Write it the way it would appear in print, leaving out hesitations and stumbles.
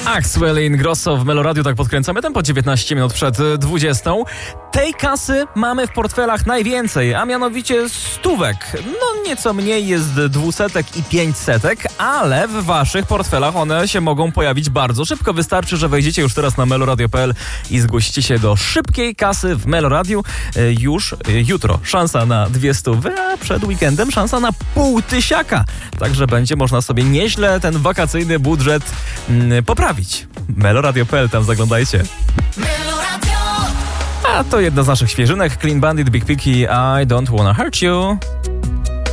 Axwell Ingrosso w Meloradiu, tak podkręcamy tempo 19 minut przed 20. Tej kasy mamy w portfelach najwięcej, a mianowicie stówek. No nieco mniej jest 200 i 500, ale w waszych portfelach one się mogą pojawić bardzo szybko. Wystarczy, że wejdziecie już teraz na meloradio.pl i zgłosicie się do szybkiej kasy w Meloradiu. Już jutro szansa na 200, a przed weekendem szansa na 500. Także będzie można sobie nieźle ten wakacyjny budżet poprawić. Meloradio.pl, tam zaglądajcie. A to jedna z naszych świeżynek. Clean Bandit, Big Picky, I Don't Wanna Hurt You.